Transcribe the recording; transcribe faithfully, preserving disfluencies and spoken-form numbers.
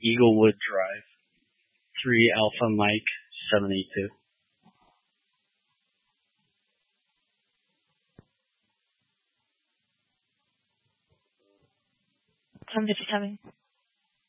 Eaglewood Drive, three Alpha Mike seventy-two. ten fifty-seven.